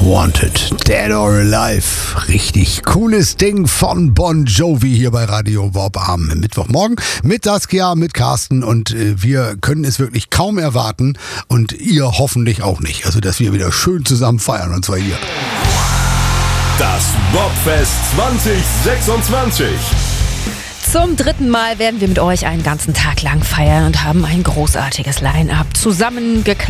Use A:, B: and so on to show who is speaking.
A: Wanted, Dead or Alive. Richtig cooles Ding von Bon Jovi hier bei Radio Warp am Mittwochmorgen mit Saskia, mit Carsten und wir können es wirklich kaum erwarten und ihr hoffentlich auch nicht. Also, dass wir wieder schön zusammen feiern und zwar hier.
B: Das Bobfest 2026.
C: Zum 3. Mal werden wir mit euch einen ganzen Tag lang feiern und haben ein großartiges Line-Up zusammengeklopft.